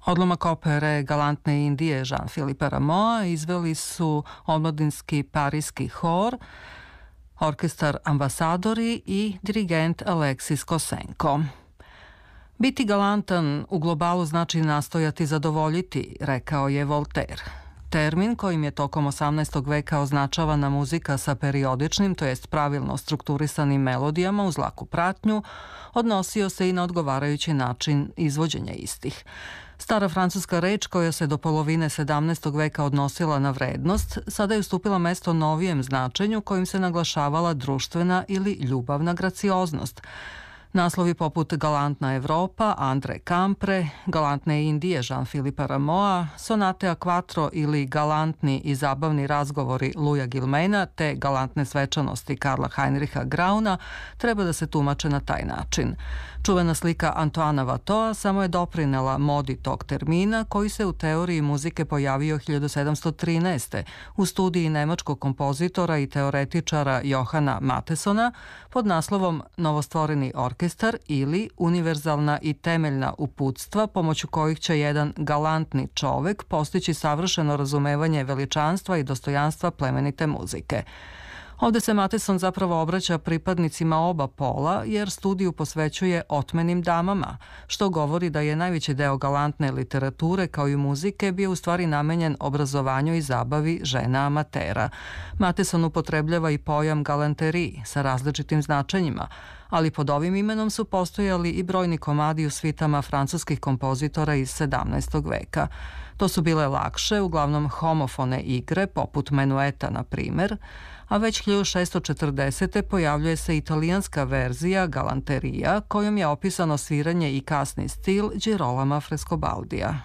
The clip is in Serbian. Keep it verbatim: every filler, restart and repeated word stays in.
Odlomak opere Galantne Indije Jean-Philippe Rameau izveli su omladinski parijski hor, orkestar Ambasadori i dirigent Aleksis Kosenko. Biti galantan u globalu znači nastojati zadovoljiti, rekao je Voltaire. Termin kojim je tokom osamnaestog veka označavana muzika sa periodičnim, to jest pravilno strukturisanim melodijama uz laku pratnju, odnosio se i na odgovarajući način izvođenja istih. Stara francuska reč koja se do polovine sedamnaestog veka odnosila na vrednost, sada je ustupila mesto novijem značenju kojim se naglašavala društvena ili ljubavna gracioznost. Naslovi poput Galantna Evropa, Andre Campre, Galantne Indije Jean-Philippe Rameau, Sonate a quattro ili Galantni i zabavni razgovori Louisa Gilmaina te Galantne svečanosti Karla Heinricha Grauna treba da se tumače na taj način. Čuvena slika Antoana Watteaua samo je doprinela modi tog termina koji se u teoriji muzike pojavio hiljadu sedamsto trinaeste. u studiji nemačkog kompozitora i teoretičara Johana Mattesona pod naslovom Novostvoreni orkestar ili univerzalna i temeljna uputstva pomoću kojih će jedan galantni čovek postići savršeno razumevanje veličanstva i dostojanstva plemenite muzike. Ovde se Matteson zapravo obraća pripadnicima oba pola jer studiju posvećuje otmenim damama, što govori da je najveći deo galantne literature kao i muzike bio u stvari namenjen obrazovanju i zabavi žena amatera. Matteson upotrebljava i pojam galanterie sa različitim značenjima, ali pod ovim imenom su postojali i brojni komadi u svitama francuskih kompozitora iz sedamnaestog veka. To su bile lakše, uglavnom homofone igre, poput menueta na primer, a već hiljadu šessto četrdesete pojavljuje se italijanska verzija galanterija kojom je opisano sviranje i kasni stil Girolama Frescobaldija.